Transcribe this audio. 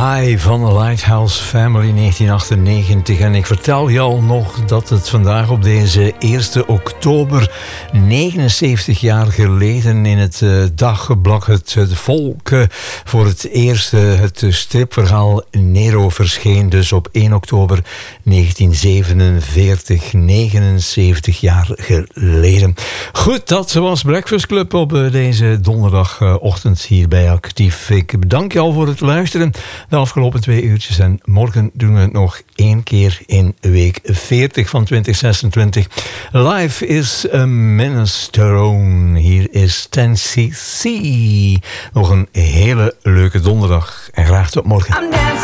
High van de Lighthouse Family 1998. En ik vertel jou nog dat het vandaag op deze 1 oktober 79 jaar geleden in het dagblad Het Volk voor het eerst het stripverhaal Nero verscheen. Dus op 1 oktober 1947, 79 jaar geleden. Goed, dat was Breakfast Club op deze donderdagochtend hier bij Actief. Ik bedank jou voor het luisteren de afgelopen 2 uurtjes. En morgen doen we het nog 1 keer in week 40 van 2026. Life is a Minestrone. Hier is 10cc. Nog een hele leuke donderdag. En graag tot morgen.